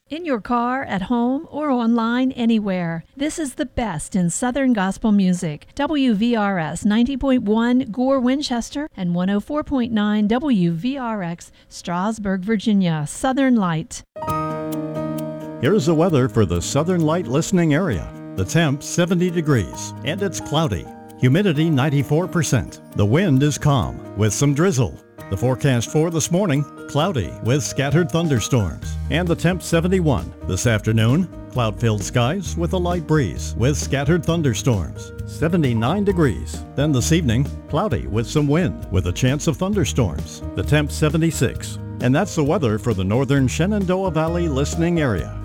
In your car, at home, or online, anywhere. This is the best in Southern gospel music. WVRS 90.1 Gore, Winchester, and 104.9 WVRX Strasburg, Virginia. Southern Light. Here's the weather for the Southern Light listening area. The temp 70 degrees, and it's cloudy. Humidity 94%. The wind is calm with some drizzle. The forecast for this morning, cloudy with scattered thunderstorms. And the temp 71. This afternoon, cloud-filled skies with a light breeze with scattered thunderstorms. 79 degrees. Then this evening, cloudy with some wind with a chance of thunderstorms. The temp 76. And that's the weather for the northern Shenandoah Valley listening area.